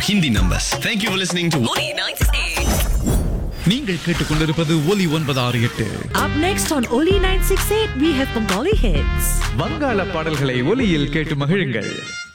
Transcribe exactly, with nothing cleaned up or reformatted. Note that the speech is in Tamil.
Hindi numbers. Thank you for listening to Oli ninety-eight. நீங்கள் கேட்டுக்கொண்டிருப்பது ஒலி ஒன்பது ஆறு எட்டு. Up next on Oli nine six eight, we have Bengali hits. வங்காள பாடல்களை ஒலியில் கேட்டு மகிழுங்கள்.